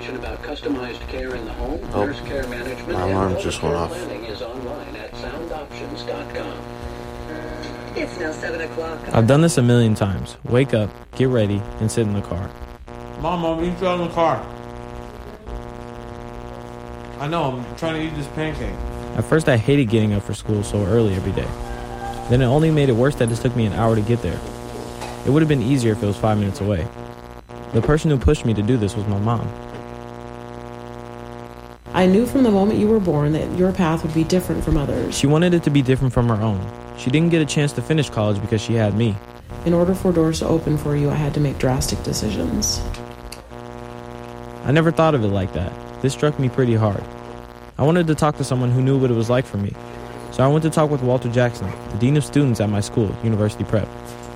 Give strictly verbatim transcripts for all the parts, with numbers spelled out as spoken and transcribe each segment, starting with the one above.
information about customized care in the home, Oh, nurse care management, my and alarm home just care went off. planning is online at sound options dot com. It's now seven o'clock. I've done this a million times. Wake up, get ready, and sit in the car. Mom, Mom, eat that in the car. I know, I'm trying to eat this pancake. At first, I hated getting up for school so early every day. Then it only made it worse that it took me an hour to get there. It would have been easier if it was five minutes away. The person who pushed me to do this was my mom. I knew from the moment you were born that your path would be different from others. She wanted it to be different from her own. She didn't get a chance to finish college because she had me. In order for doors to open for you, I had to make drastic decisions. I never thought of it like that. This struck me pretty hard. I wanted to talk to someone who knew what it was like for me. So I went to talk with Walter Jackson, the dean of students at my school, University Prep.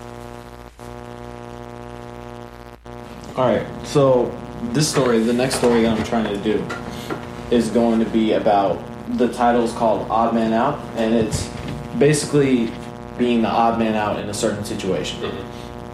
Alright, so this story, the next story that I'm trying to do, is going to be about, the title is called Odd Man Out, and it's basically being the odd man out in a certain situation. Mm-hmm.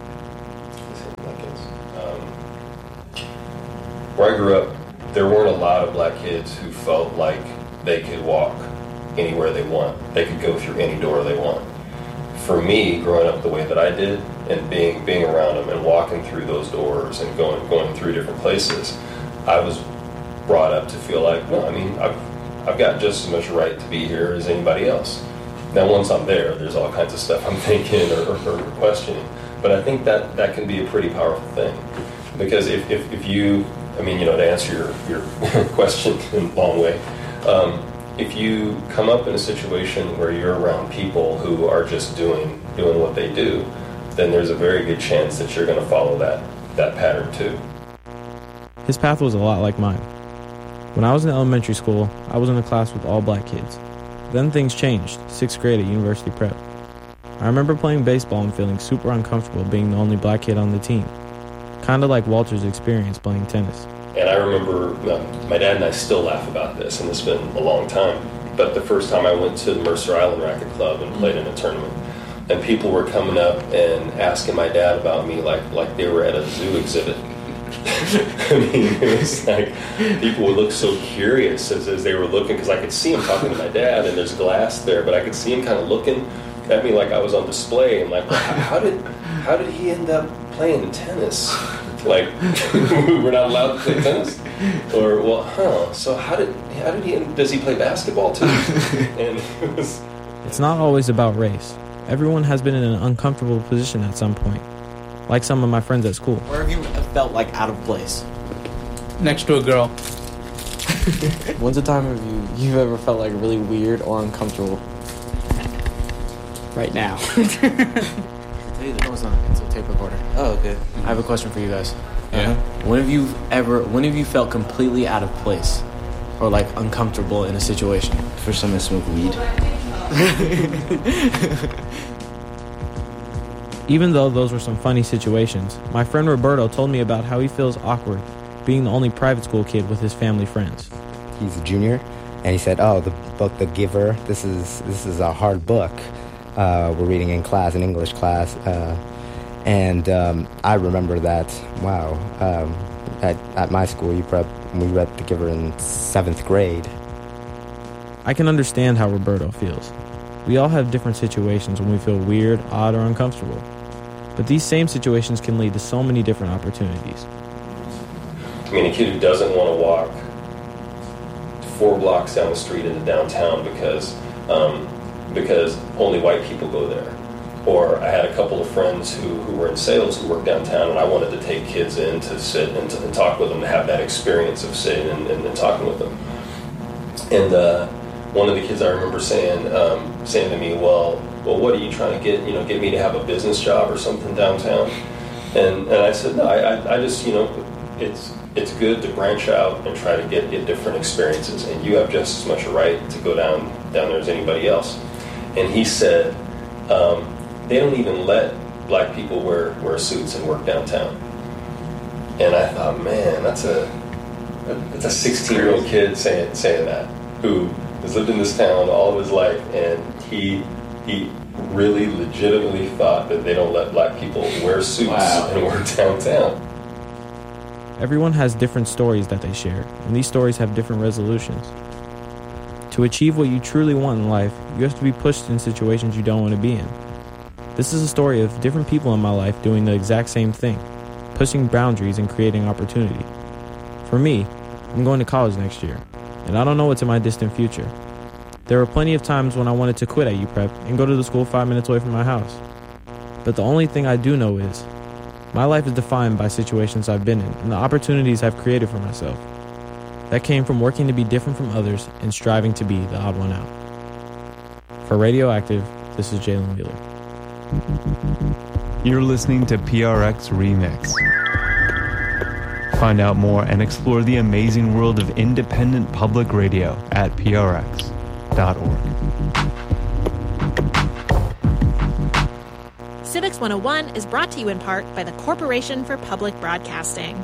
Um, where I grew up, there weren't a lot of black kids who felt like they could walk anywhere they want. They could go through any door they want. For me, growing up the way that I did, and being being around them and walking through those doors and going going through different places, I was brought up to feel like, no, I mean, I've I've got just as much right to be here as anybody else. Now, once I'm there, there's all kinds of stuff I'm thinking or, or, or questioning. But I think that that can be a pretty powerful thing. Because if, if, if you, I mean, you know, to answer your, your question in a long way, um, if you come up in a situation where you're around people who are just doing doing what they do, then there's a very good chance that you're going to follow that, that pattern too. His path was a lot like mine. When I was in elementary school, I was in a class with all black kids. Then things changed, sixth grade at University Prep. I remember playing baseball and feeling super uncomfortable being the only black kid on the team. Kinda like Walter's experience playing tennis. And I remember, uh, my dad and I still laugh about this, and it's been a long time, but the first time I went to the Mercer Island Racquet Club and played in a tournament, and people were coming up and asking my dad about me like, like they were at a zoo exhibit. I mean, it was like people would look so curious as, as they were looking, because I could see him talking to my dad, and there's glass there, but I could see him kind of looking at me like I was on display, and like, well, how did how did he end up playing tennis? Like, we're not allowed to play tennis, or well, huh? So how did how did he end, does he play basketball too? And it was. It's not always about race. Everyone has been in an uncomfortable position at some point. Like some of my friends at school. Where have you felt like out of place? Next to a girl. When's the time have you you've ever felt like really weird or uncomfortable? Right now. No, it's not. It's a tape recorder. Oh, okay. I have a question for you guys. Yeah. When have you ever, when have you felt completely out of place? Or like uncomfortable in a situation? First time I smoked weed. Even though those were some funny situations, my friend Roberto told me about how he feels awkward being the only private school kid with his family friends. He's a junior, and he said, oh, the book The Giver, this is this is a hard book. Uh, we're reading in class, in English class. Uh, and um, I remember that, wow, um, at, at my school, you prep, we read The Giver in seventh grade. I can understand how Roberto feels. We all have different situations when we feel weird, odd, or uncomfortable. But these same situations can lead to so many different opportunities. I mean, a kid who doesn't want to walk four blocks down the street into downtown because um, because only white people go there. Or I had a couple of friends who, who were in sales who worked downtown, and I wanted to take kids in to sit and, to, and talk with them, to have that experience of sitting and, and, and talking with them. And uh, one of the kids I remember saying um, saying to me, well, well, what are you trying to get, you know, get me to have a business job or something downtown? And and I said, no, I, I, I just, you know, it's it's good to branch out and try to get, get different experiences, and you have just as much a right to go down down there as anybody else. And he said, um, they don't even let black people wear, wear suits and work downtown. And I thought, man, that's a that's a sixteen-year-old kid saying saying that, who has lived in this town all of his life, and he he really legitimately thought that they don't let black people wear suits Wow. and work downtown. Everyone has different stories that they share, and these stories have different resolutions. To achieve what you truly want in life, you have to be pushed in situations you don't want to be in. This is a story of different people in my life doing the exact same thing, pushing boundaries and creating opportunity. For me, I'm going to college next year, and I don't know what's in my distant future. There were plenty of times when I wanted to quit at U Prep and go to the school five minutes away from my house. But the only thing I do know is, my life is defined by situations I've been in and the opportunities I've created for myself. That came from working to be different from others and striving to be the odd one out. For Radioactive, this is Jalen Wheeler. You're listening to P R X Remix. Find out more and explore the amazing world of independent public radio at P R X dot org. Civics one oh one is brought to you in part by the Corporation for Public Broadcasting.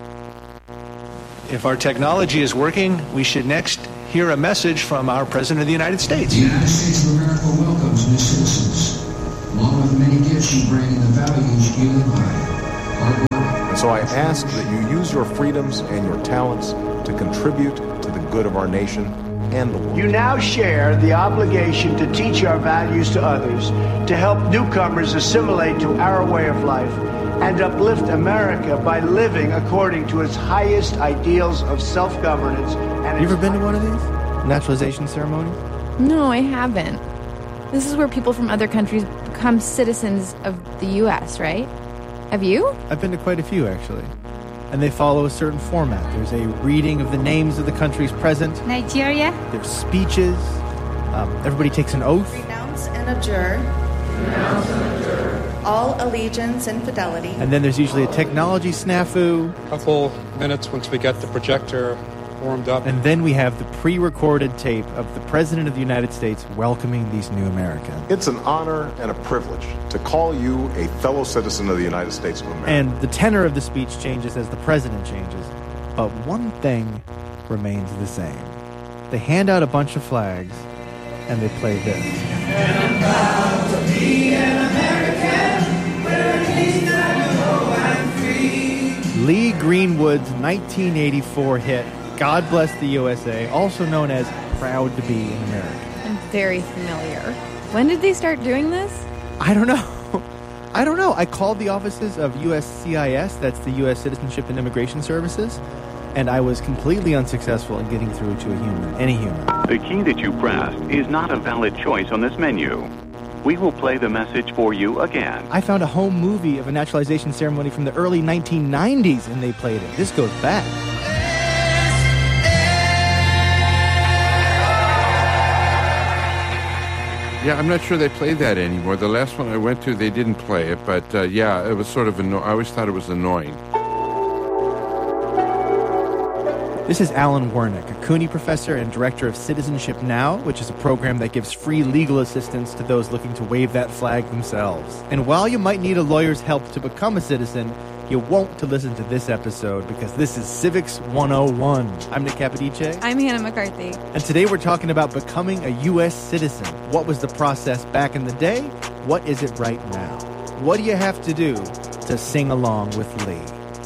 If our technology is working, we should next hear a message from our President of the United States. The United States of America welcomes new citizens, along with the many gifts you bring and the values you live by. Hard work. And so I ask that you use your freedoms and your talents to contribute to the good of our nation and the world. You now share the obligation to teach our values to others, to help newcomers assimilate to our way of life, and uplift America by living according to its highest ideals of self-governance. And you ever been to one of these naturalization ceremonies? No, I haven't. This is where people from other countries become citizens of the U S, right? Have you? I've been to quite a few, actually. And they follow a certain format. There's a reading of the names of the countries present. Nigeria. There's speeches. Um, everybody takes an oath. Renounce and abjure. Renounce and abjure. All allegiance and fidelity. And then there's usually a technology snafu. A couple minutes once we get the projector warmed up. And then we have the pre-recorded tape of the President of the United States welcoming these new Americans. It's an honor and a privilege to call you a fellow citizen of the United States of America. And the tenor of the speech changes as the president changes. But one thing remains the same. They hand out a bunch of flags and they play this. And I'm proud to be an American, where at least I know I'm free. Lee Greenwood's nineteen eighty-four hit, God Bless the U S A, also known as Proud to Be an American. I'm very familiar. When did they start doing this? I don't know. I don't know. I called the offices of U S C I S, that's the U S Citizenship and Immigration Services, and I was completely unsuccessful in getting through to a human, any human. The key that you pressed is not a valid choice on this menu. We will play the message for you again. I found a home movie of a naturalization ceremony from the early nineteen nineties, and they played it. This goes back. Yeah, I'm not sure they play that anymore. The last one I went to, they didn't play it, but uh, yeah, it was sort of annoying. I always thought it was annoying. This is Alan Wernick, a CUNY professor and director of Citizenship Now, which is a program that gives free legal assistance to those looking to wave that flag themselves. And while you might need a lawyer's help to become a citizen, you won't to listen to this episode because this is Civics one oh one. I'm Nick Capodice. I'm Hannah McCarthy. And today we're talking about becoming a U S citizen. What was the process back in the day? What is it right now? What do you have to do to sing along with Lee?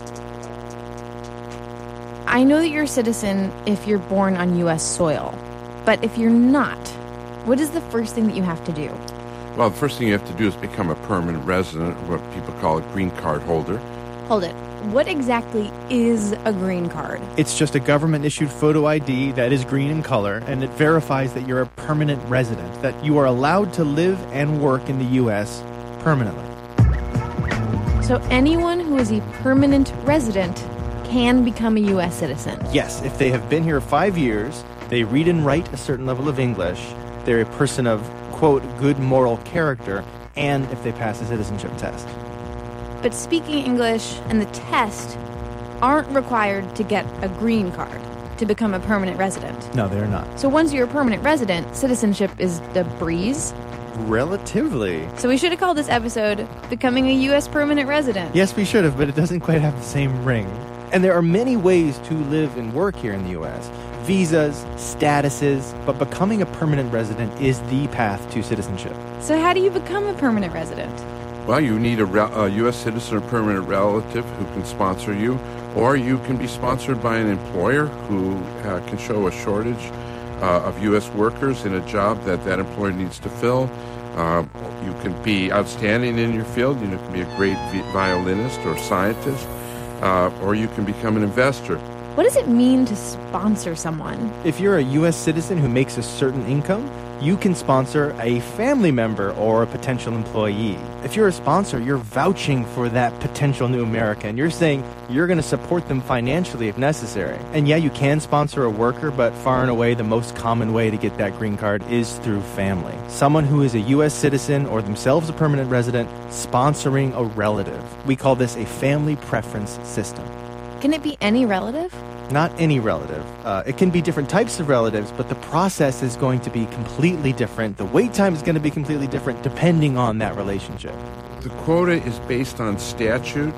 I know that you're a citizen if you're born on U S soil. But if you're not, what is the first thing that you have to do? Well, the first thing you have to do is become a permanent resident, what people call a green card holder. Hold it. What exactly is a green card? It's just a government-issued photo I D that is green in color, and it verifies that you're a permanent resident, that you are allowed to live and work in the U S permanently. So anyone who is a permanent resident can become a U S citizen? Yes, if they have been here five years, they read and write a certain level of English, they're a person of, quote, good moral character, and if they pass a citizenship test. But speaking English and the test aren't required to get a green card to become a permanent resident. No, they're not. So once you're a permanent resident, citizenship is a breeze? Relatively. So we should have called this episode Becoming a U S Permanent Resident. Yes, we should have, but it doesn't quite have the same ring. And there are many ways to live and work here in the U S. Visas, statuses, but becoming a permanent resident is the path to citizenship. So how do you become a permanent resident? Well, you need a, re- a U S citizen or permanent relative who can sponsor you. Or you can be sponsored by an employer who uh, can show a shortage uh, of U S workers in a job that that employer needs to fill. Uh, you can be outstanding in your field. You know, you can be a great vi- violinist or scientist, uh, or you can become an investor. What does it mean to sponsor someone? If you're a U S citizen who makes a certain income, you can sponsor a family member or a potential employee. If you're a sponsor, you're vouching for that potential new American. You're saying you're going to support them financially if necessary. And yeah, you can sponsor a worker, but far and away the most common way to get that green card is through family. Someone who is a U S citizen or themselves a permanent resident sponsoring a relative. We call this a family preference system. Can it be any relative? Not any relative. Uh, it can be different types of relatives, but the process is going to be completely different. The wait time is going to be completely different depending on that relationship. The quota is based on statute,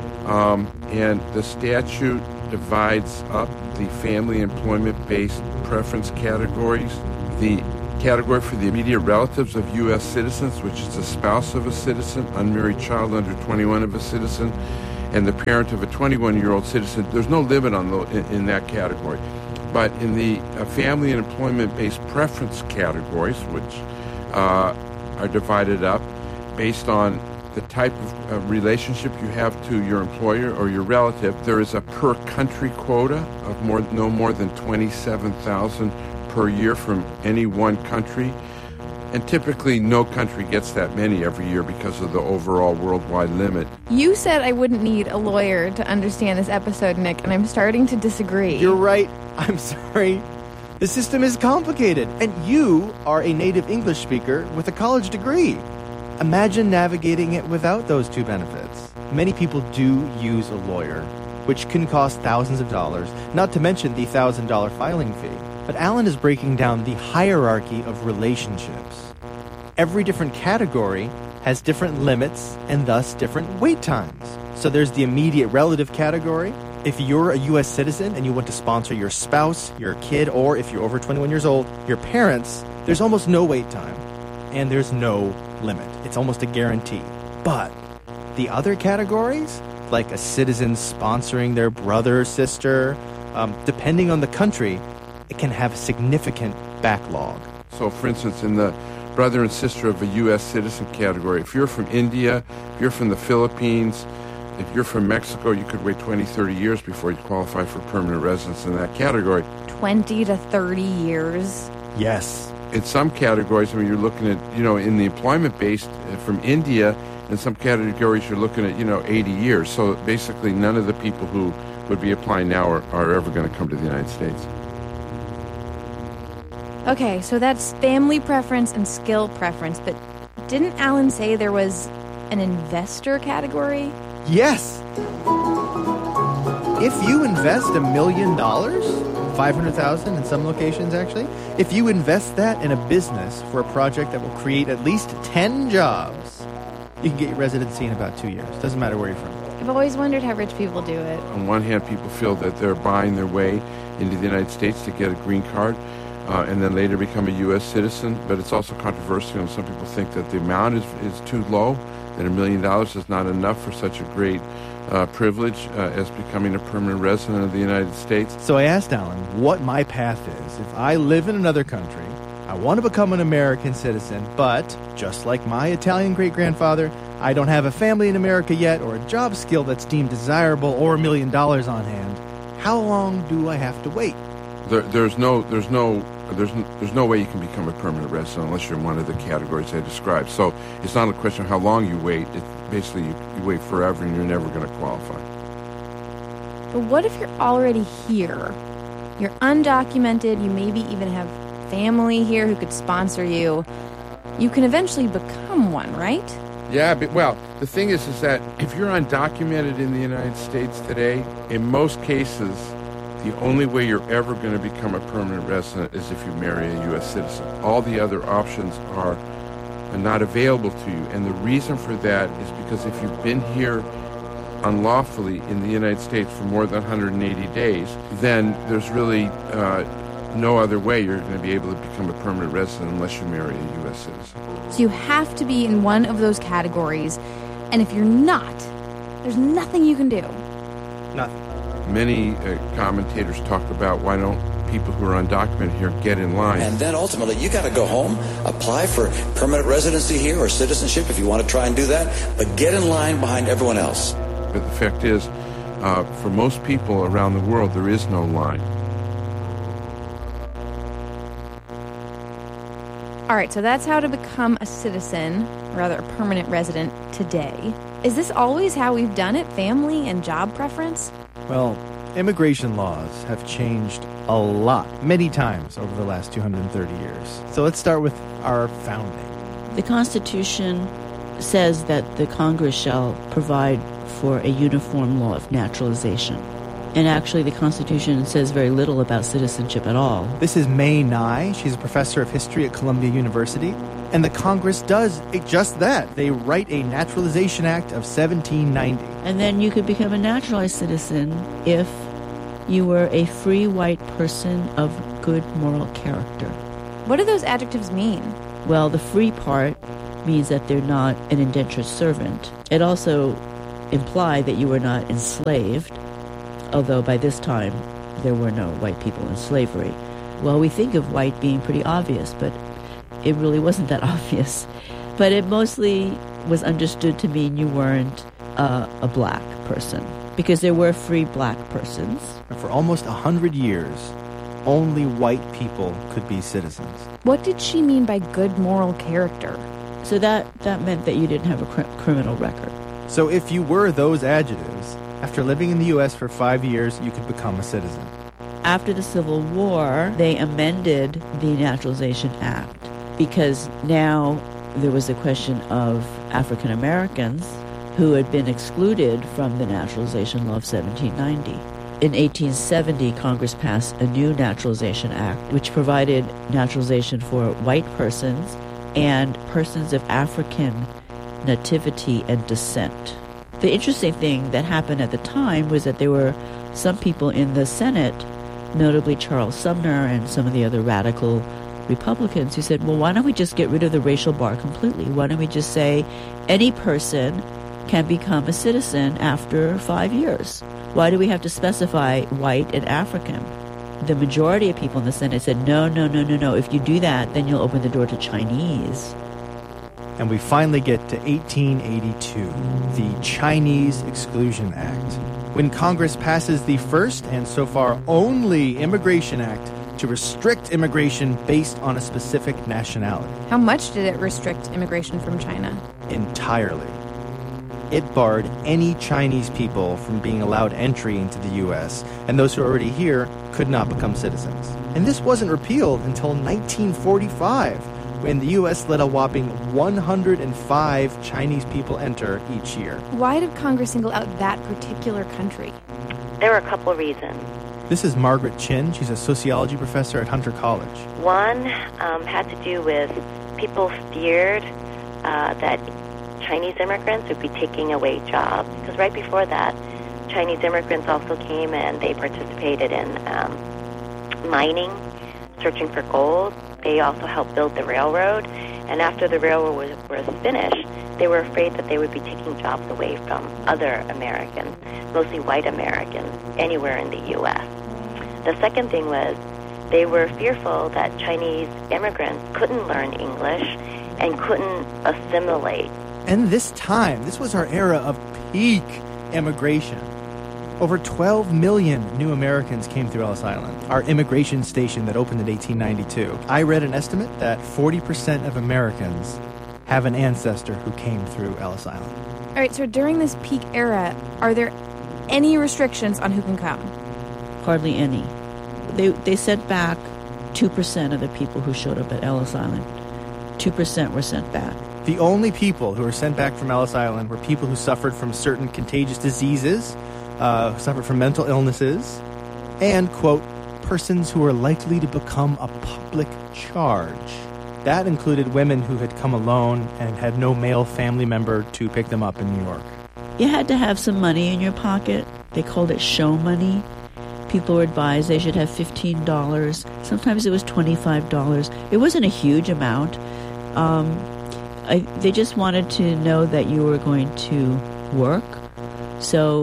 um, and the statute divides up the family employment-based preference categories. The category for the immediate relatives of U S citizens, which is the spouse of a citizen, unmarried child under twenty-one of a citizen, and the parent of a twenty-one-year-old citizen. There's no limit on the, in, in that category. But in the uh, family and employment-based preference categories, which uh, are divided up based on the type of uh, relationship you have to your employer or your relative, there is a per-country quota of more, no more than twenty-seven thousand per year from any one country. And typically, no country gets that many every year because of the overall worldwide limit. You said I wouldn't need a lawyer to understand this episode, Nick, and I'm starting to disagree. You're right. I'm sorry. The system is complicated, and you are a native English speaker with a college degree. Imagine navigating it without those two benefits. Many people do use a lawyer, which can cost thousands of dollars, not to mention the one thousand dollars filing fee. But Alan is breaking down the hierarchy of relationships. Every different category has different limits and thus different wait times. So there's the immediate relative category. If you're a U S citizen and you want to sponsor your spouse, your kid, or if you're over twenty-one years old, your parents, there's almost no wait time. And there's no limit. It's almost a guarantee. But the other categories, like a citizen sponsoring their brother or sister, um, depending on the country, it can have a significant backlog. So, for instance, in the brother and sister of a U S citizen category, if you're from India, if you're from the Philippines, if you're from Mexico, you could wait twenty, thirty years before you qualify for permanent residence in that category. twenty to thirty years? Yes. In some categories, I mean, you're looking at, you know, in the employment-based from India, in some categories you're looking at, you know, eighty years. So basically none of the people who would be applying now are, are ever going to come to the United States. Okay, so that's family preference and skill preference, but didn't Alan say there was an investor category? Yes! If you invest a million dollars, five hundred thousand in some locations actually, if you invest that in a business for a project that will create at least ten jobs, you can get your residency in about two years. Doesn't matter where you're from. I've always wondered how rich people do it. On one hand, people feel that they're buying their way into the United States to get a green card. Uh, and then later become a U S citizen, but it's also controversial, and some people think that the amount is, is too low, that a million dollars is not enough for such a great uh, privilege uh, as becoming a permanent resident of the United States. So I asked Alan what my path is. If I live in another country, I want to become an American citizen, but just like my Italian great-grandfather, I don't have a family in America yet or a job skill that's deemed desirable or a million dollars on hand. How long do I have to wait? There, there's no, there's no, there's, n- there's no way you can become a permanent resident unless you're in one of the categories I described. So it's not a question of how long you wait. It's basically you, you wait forever and you're never going to qualify. But what if you're already here? You're undocumented. You maybe even have family here who could sponsor you. You can eventually become one, right? Yeah, but well, the thing is, is that if you're undocumented in the United States today, in most cases, the only way you're ever going to become a permanent resident is if you marry a U S citizen. All the other options are, are not available to you. And the reason for that is because if you've been here unlawfully in the United States for more than one hundred eighty days, then there's really uh, no other way you're going to be able to become a permanent resident unless you marry a U S citizen. So you have to be in one of those categories. And if you're not, there's nothing you can do. Nothing. many uh, commentators talk about why don't people who are undocumented here get in line. And then ultimately, you got to go home, apply for permanent residency here or citizenship if you want to try and do that, but get in line behind everyone else. But the fact is, uh, for most people around the world, there is no line. All right, so that's how to become a citizen, or rather a permanent resident today. Is this always how we've done it, family and job preference? Well, immigration laws have changed a lot, many times over the last two hundred thirty years. So let's start with our founding. The Constitution says that the Congress shall provide for a uniform law of naturalization. And actually, the Constitution says very little about citizenship at all. This is May Nye. She's a professor of history at Columbia University. And the Congress does just that. They write a Naturalization Act of seventeen ninety. And then you could become a naturalized citizen if you were a free white person of good moral character. What do those adjectives mean? Well, the free part means that they're not an indentured servant. It also implied that you were not enslaved, although by this time there were no white people in slavery. Well, we think of white being pretty obvious, but it really wasn't that obvious. But it mostly was understood to mean you weren't uh, a black person, because there were free black persons. And for almost a hundred years, only white people could be citizens. What did she mean by good moral character? So that, that meant that you didn't have a cr- criminal record. So if you were those adjectives, after living in the U S for five years, you could become a citizen. After the Civil War, they amended the Naturalization Act because now there was a question of African Americans who had been excluded from the Naturalization Law of seventeen ninety. In eighteen seventy, Congress passed a new Naturalization Act, which provided naturalization for white persons and persons of African nativity and descent. The interesting thing that happened at the time was that there were some people in the Senate, notably Charles Sumner and some of the other radical Republicans, who said, well, why don't we just get rid of the racial bar completely? Why don't we just say any person can become a citizen after five years? Why do we have to specify white and African? The majority of people in the Senate said, no, no, no, no, no. If you do that, then you'll open the door to Chinese. And we finally get to eighteen eighty-two, the Chinese Exclusion Act, when Congress passes the first and so far only Immigration Act to restrict immigration based on a specific nationality. How much did it restrict immigration from China? Entirely. It barred any Chinese people from being allowed entry into the U S, and those who are already here could not become citizens. And this wasn't repealed until nineteen forty-five, when the U S let a whopping one hundred five Chinese people enter each year. Why did Congress single out that particular country? There were a couple of reasons. This is Margaret Chin. She's a sociology professor at Hunter College. One um, had to do with people feared uh, that Chinese immigrants would be taking away jobs. Because right before that, Chinese immigrants also came and they participated in um, mining, searching for gold. They also helped build the railroad. And after the railroad was, was finished, they were afraid that they would be taking jobs away from other Americans, mostly white Americans, anywhere in the U S. The second thing was they were fearful that Chinese immigrants couldn't learn English and couldn't assimilate. And this time, this was our era of peak immigration. Over twelve million new Americans came through Ellis Island, our immigration station that opened in eighteen ninety-two. I read an estimate that forty percent of Americans have an ancestor who came through Ellis Island. All right, so during this peak era, are there any restrictions on who can come? Hardly any. They they sent back two percent of the people who showed up at Ellis Island. two percent were sent back. The only people who were sent back from Ellis Island were people who suffered from certain contagious diseases, uh, who suffered from mental illnesses, and, quote, persons who were likely to become a public charge. That included women who had come alone and had no male family member to pick them up in New York. You had to have some money in your pocket. They called it show money. People were advised they should have fifteen dollars. Sometimes it was twenty-five dollars. It wasn't a huge amount. Um, I, they just wanted to know that you were going to work. So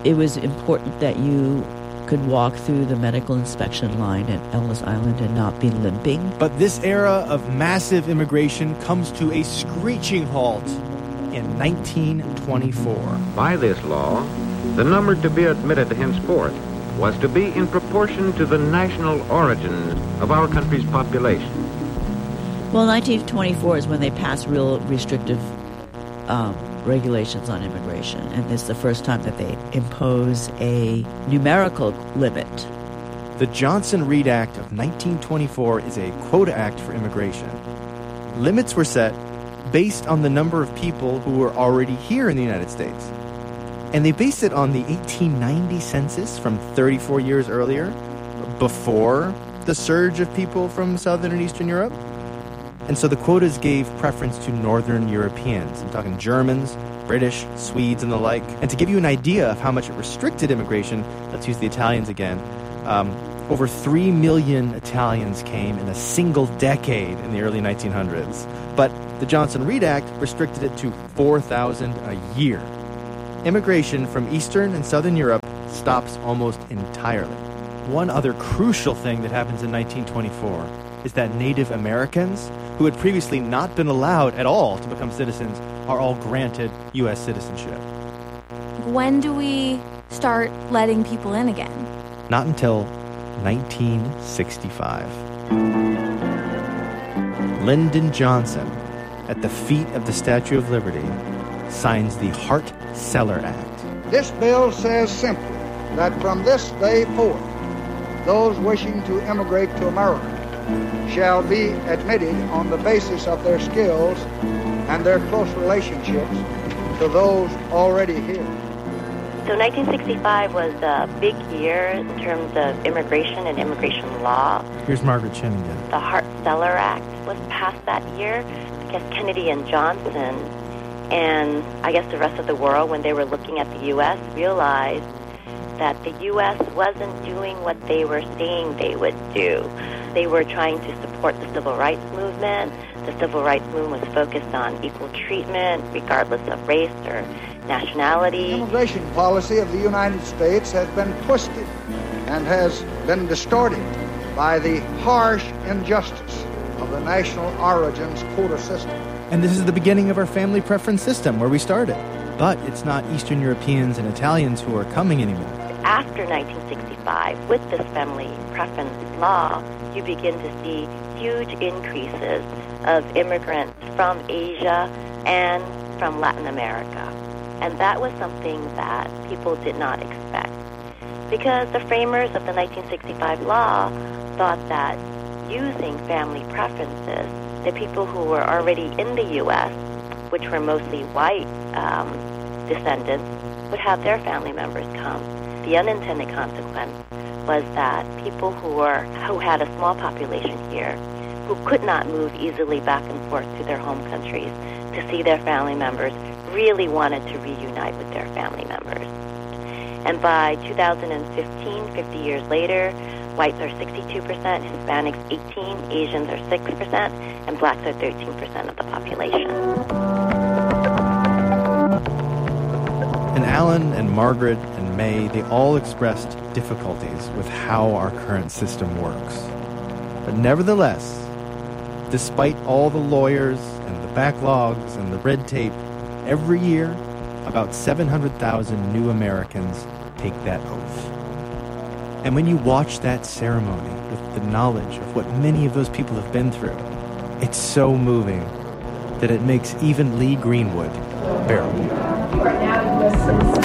it was important that you could walk through the medical inspection line at Ellis Island and not be limping. But this era of massive immigration comes to a screeching halt in nineteen twenty-four. By this law, the number to be admitted henceforth was to be in proportion to the national origin of our country's population. Well, nineteen twenty-four is when they passed real restrictive um, regulations on immigration, and this is the first time that they impose a numerical limit. The Johnson-Reed Act of nineteen twenty-four is a quota act for immigration. Limits were set based on the number of people who were already here in the United States. And they based it on the eighteen ninety census from thirty-four years earlier, before the surge of people from Southern and Eastern Europe. And so the quotas gave preference to Northern Europeans. I'm talking Germans, British, Swedes, and the like. And to give you an idea of how much it restricted immigration, let's use the Italians again. Um, over three million Italians came in a single decade in the early nineteen hundreds. But the Johnson-Reed Act restricted it to four thousand a year. Immigration from Eastern and Southern Europe stops almost entirely. One other crucial thing that happens in nineteen twenty-four is that Native Americans, who had previously not been allowed at all to become citizens, are all granted U S citizenship. When do we start letting people in again? Not until nineteen sixty-five. Lyndon Johnson, at the feet of the Statue of Liberty, signs the Hart-Celler Act. This bill says simply that from this day forth, those wishing to immigrate to America shall be admitted on the basis of their skills and their close relationships to those already here. So nineteen sixty-five was a big year in terms of immigration and immigration law. Here's Margaret Chin again. The Hart-Celler Act was passed that year. I guess Kennedy and Johnson and I guess the rest of the world, when they were looking at the U S, realized that the U S wasn't doing what they were saying they would do. They were trying to support the civil rights movement. The civil rights movement was focused on equal treatment, regardless of race or nationality. The immigration policy of the United States has been twisted and has been distorted by the harsh injustice of the national origins quota system. And this is the beginning of our family preference system, where we started. But it's not Eastern Europeans and Italians who are coming anymore. After nineteen sixty-five, with this family preference law, you begin to see huge increases of immigrants from Asia and from Latin America. And that was something that people did not expect. Because the framers of the nineteen sixty-five law thought that using family preferences, the people who were already in the U S, which were mostly white um, descendants, would have their family members come. The unintended consequence was that people who were who had a small population here, who could not move easily back and forth to their home countries to see their family members, really wanted to reunite with their family members. And by two thousand fifteen, fifty years later, whites are sixty-two percent, Hispanics eighteen percent, Asians are six percent, and blacks are thirteen percent of the population. And Alan and Margaret and May, they all expressed difficulties with how our current system works. But nevertheless, despite all the lawyers and the backlogs and the red tape, every year, about seven hundred thousand new Americans take that oath. And when you watch that ceremony with the knowledge of what many of those people have been through, it's so moving that it makes even Lee Greenwood bearable. You are now U S citizens.